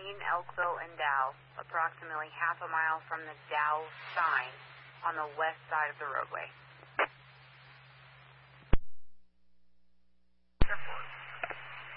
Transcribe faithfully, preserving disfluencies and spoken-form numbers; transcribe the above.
between Elkville and Dow, approximately half a mile from the Dow sign on the west side of the roadway.